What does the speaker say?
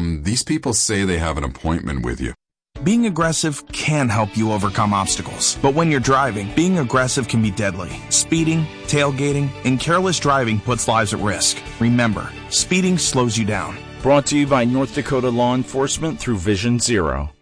These people say they have an appointment with you. Being aggressive can help you overcome obstacles, but when you're driving, being aggressive can be deadly. Speeding, tailgating, and careless driving puts lives at risk. Remember, speeding slows you down. Brought to you by North Dakota Law Enforcement through Vision Zero.